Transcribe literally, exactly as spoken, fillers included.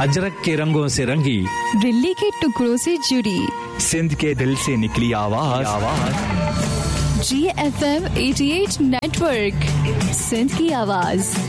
अजरक के रंगों से रंगी, दिल्ली के टुकड़ों से जुड़ी, सिंध के दिल से निकली आवाज जी एफ एम अठासी नेटवर्क, सिंध की आवाज।